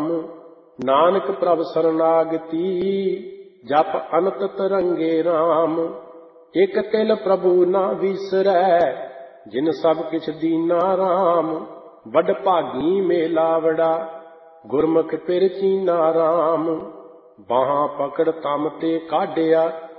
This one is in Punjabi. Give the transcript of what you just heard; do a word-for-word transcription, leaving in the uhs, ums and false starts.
ਨਾਮ। ਨਾਨਕ ਪ੍ਰਭ ਸਰਨਾਗਤੀ ਜਪ ਅਨੰਤ ਤਰੰਗੇ ਰਾਮ। ਇਕ ਤਿਲ ਪ੍ਰਭੂ ਨਾ ਵਿਸਰੈ ਜਿਨ ਸਭ ਕਿਛ ਦੀਨਾ ਰਾਮ। ਵੱਡ ਭਾਗੀ ਮੇਲਾਵੜਾ ਗੁਰਮੁਖ ਪਿਰ ਚੀਨਾ ਰਾਮ। ਬਾਹਾਂ ਪਕੜ ਤਮ ਤੇ ਕਾਢਿਆ